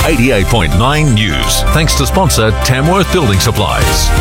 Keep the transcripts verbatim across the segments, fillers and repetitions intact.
eighty-eight point nine News. Thanks to sponsor Tamworth Building Supplies.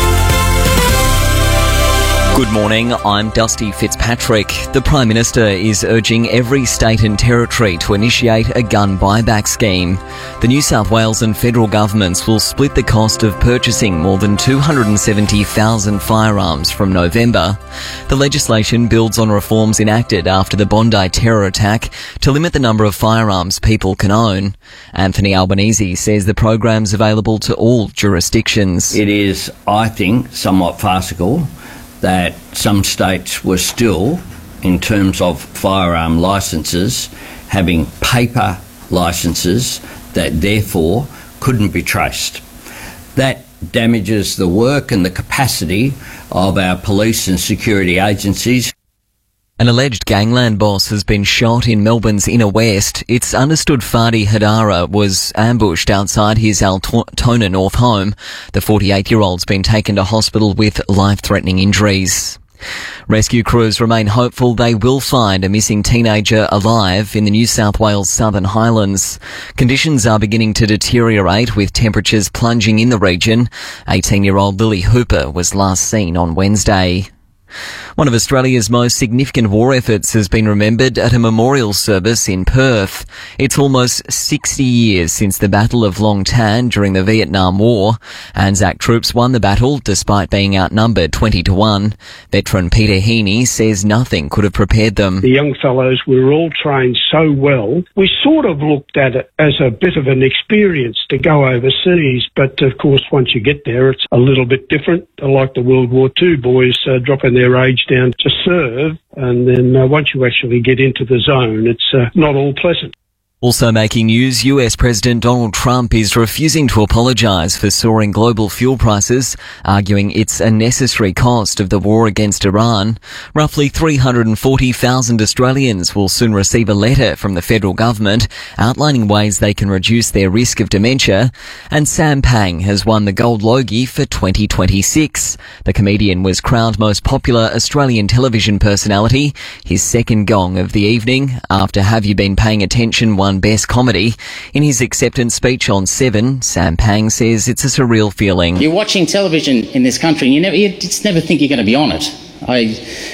Good morning, I'm Dusty Fitzpatrick. The Prime Minister is urging every state and territory to initiate a gun buyback scheme. The New South Wales and federal governments will split the cost of purchasing more than two hundred seventy thousand firearms from November. The legislation builds on reforms enacted after the Bondi terror attack to limit the number of firearms people can own. Anthony Albanese says the program's available to all jurisdictions. It is, I think, somewhat farcical that some states were still, in terms of firearm licences, having paper licences that therefore couldn't be traced. That damages the work and the capacity of our police and security agencies. An alleged gangland boss has been shot in Melbourne's inner west. It's understood Fadi Hadara was ambushed outside his Altona North home. The forty-eight-year-old's been taken to hospital with life-threatening injuries. Rescue crews remain hopeful they will find a missing teenager alive in the New South Wales Southern Highlands. Conditions are beginning to deteriorate with temperatures plunging in the region. eighteen-year-old Lily Hooper was last seen on Wednesday. One of Australia's most significant war efforts has been remembered at a memorial service in Perth. It's almost sixty years since the Battle of Long Tan during the Vietnam War. Anzac troops won the battle despite being outnumbered twenty to one. Veteran Peter Heaney says nothing could have prepared them. The young fellows were all trained so well. We sort of looked at it as a bit of an experience to go overseas, but of course once you get there it's a little bit different. Like the World War Two boys uh, dropping their age down to serve, and then uh, once you actually get into the zone, it's uh, not all pleasant. Also making news, U S President Donald Trump is refusing to apologise for soaring global fuel prices, arguing it's a necessary cost of the war against Iran. Roughly three hundred forty thousand Australians will soon receive a letter from the federal government outlining ways they can reduce their risk of dementia. And Sam Pang has won the Gold Logie for twenty twenty-six. The comedian was crowned most popular Australian television personality, his second gong of the evening, after Have You Been Paying Attention won Best Comedy. In his acceptance speech on Seven, Sam Pang says it's a surreal feeling. You're watching television in this country and you, never, you just never think you're going to be on it. I,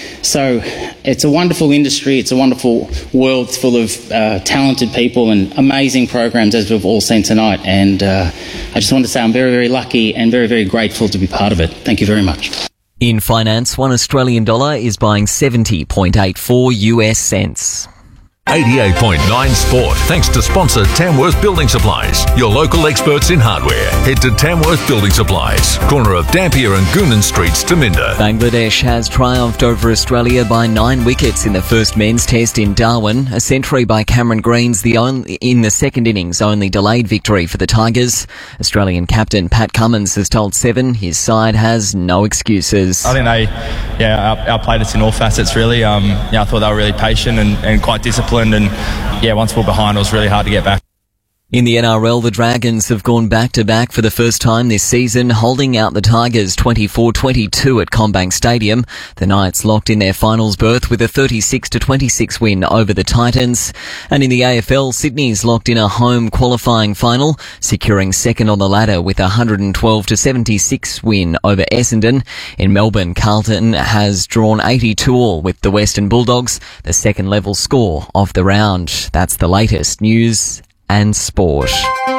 so it's a wonderful industry, it's a wonderful world full of uh, talented people and amazing programs as we've all seen tonight, and uh, I just want to say I'm very, very lucky and very, very grateful to be part of it. Thank you very much. In finance, one Australian dollar is buying seventy point eight four U S cents. eighty-eight point nine Sport, thanks to sponsor Tamworth Building Supplies, your local experts in hardware. Head to Tamworth Building Supplies, corner of Dampier and Goonan Streets, Taminda. Bangladesh has triumphed over Australia by nine wickets in the first men's test in Darwin. A century by Cameron Green's the only, in the second innings only delayed victory for the Tigers. Australian captain Pat Cummins has told Seven his side has no excuses. I think they yeah, out, outplayed us in all facets really. Um, yeah, I thought they were really patient and, and quite disciplined. And yeah, once we were behind, it was really hard to get back. In the N R L, the Dragons have gone back-to-back for the first time this season, holding out the Tigers twenty-four twenty-two at CommBank Stadium. The Knights locked in their finals berth with a thirty-six to twenty-six win over the Titans. And in the A F L, Sydney's locked in a home qualifying final, securing second on the ladder with a one hundred twelve to seventy-six win over Essendon. In Melbourne, Carlton has drawn eighty-two all with the Western Bulldogs, the second level score of the round. That's the latest news and sport.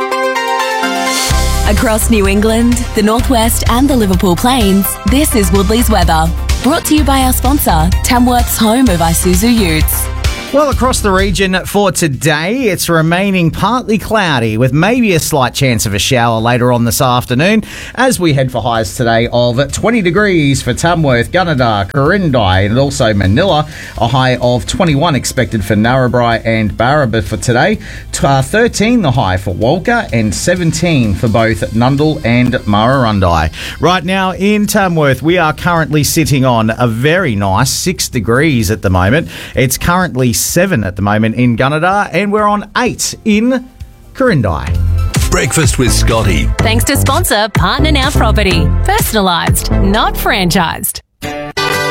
Across New England, the Northwest and the Liverpool Plains, this is Woodley's weather. Brought to you by our sponsor, Tamworth's home of Isuzu Utes. Well, across the region for today, it's remaining partly cloudy with maybe a slight chance of a shower later on this afternoon as we head for highs today of twenty degrees for Tamworth, Gunnedah, Quirindi and also Manila. A high of twenty-one expected for Narrabri and Barraba for today. thirteen the high for Walker and seventeen for both Nundle and Murrurundi. Right now in Tamworth, we are currently sitting on a very nice six degrees at the moment. It's currently seven at the moment in Gunnedah, and we're on eight in Quirindi. Breakfast with Scotty. Thanks to sponsor Partner Now Property. Personalised, not franchised.